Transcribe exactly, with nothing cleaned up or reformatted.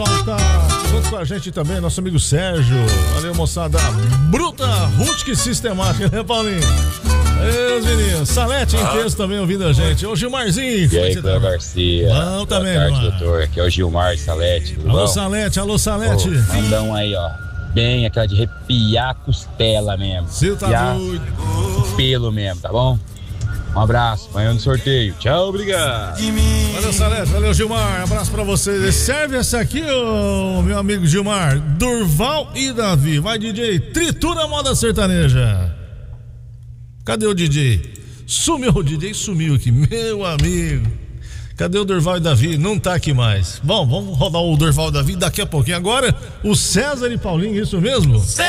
Tá junto com a gente também, nosso amigo Sérgio. Valeu, moçada. Bruta, rústica e sistemática, né, Paulinho? Meus meninos. Salete em texto também ouvindo a gente. Ô, Gilmarzinho. E aí, Cléo Garcia. Bom também, boa tarde, Gilmar. doutor. Aqui é o Gilmar Salete. Tudo Alô, bom? Salete, alô, Salete. Pô, mandão aí, ó. Bem aquela de arrepiar a costela mesmo. Você tá Arrepiar doido. o pelo mesmo, tá bom? Um abraço, amanhã no sorteio. Tchau, obrigado. Valeu, Salete, valeu, Gilmar. Abraço pra vocês. Serve essa aqui, ô, meu amigo Gilmar. Durval e Davi. Vai, D J. Tritura a moda sertaneja. Cadê o D J? Sumiu o D J, sumiu aqui, meu amigo. Cadê o Durval e Davi? Não tá aqui mais. Bom, vamos rodar o Durval e Davi daqui a pouquinho. Agora, o César e Paulinho, isso mesmo?